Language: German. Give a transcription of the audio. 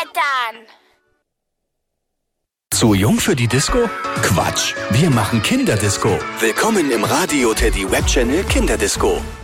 Eltern. Zu jung für die Disco? Quatsch, wir machen Kinderdisco. Willkommen im Radio Teddy Webchannel Kinderdisco.